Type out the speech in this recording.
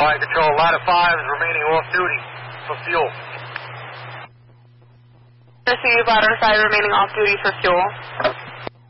Flight Control, ladder 5 is remaining off duty for fuel. Receive ladder 5 remaining off duty for fuel.